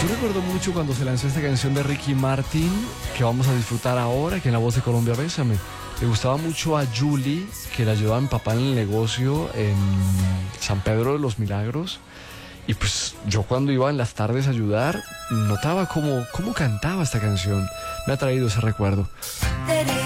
Yo recuerdo mucho cuando se lanzó esta canción de Ricky Martin, que vamos a disfrutar ahora, que en La Voz de Colombia, Bésame. Le gustaba mucho a Julie, que le ayudaba a mi papá en el negocio en San Pedro de los Milagros. Y pues yo cuando iba en las tardes a ayudar, notaba cómo cantaba esta canción. Me ha traído ese recuerdo.